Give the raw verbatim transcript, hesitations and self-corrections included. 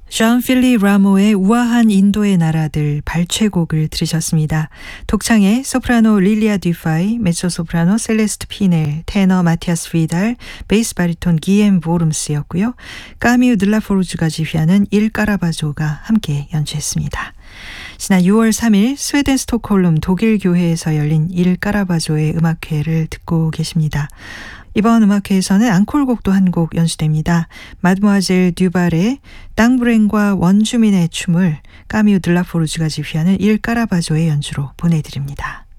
쟈 필리 라모의 우아한 인도의 나라들 발췌곡을 들으셨습니다. 독창의 소프라노 릴리아 듀파이, 메초소프라노 셀레스트 피넬, 테너 마티아스 비달, 베이스 바리톤 기엠 보름스였고요. 까미우 들라포르주가 지휘하는 일 까라바조가 함께 연주했습니다. 지난 유월 삼일 스웨덴 스톡홀름 독일 교회에서 열린 일 까라바조의 음악회를 듣고 계십니다. 이번 음악회에서는 앙콜곡도 한 곡 연주됩니다. 마드모아젤 듀발의 땅브랭과 원주민의 춤을 까미우 들라포르주가 지휘하는 일 까라바조의 연주로 보내드립니다.